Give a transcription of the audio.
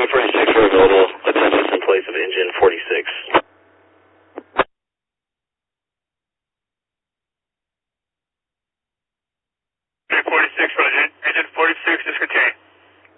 46 are available. Attend us in place of engine 46. Okay, 46, Roger. Engine 46, discontinue.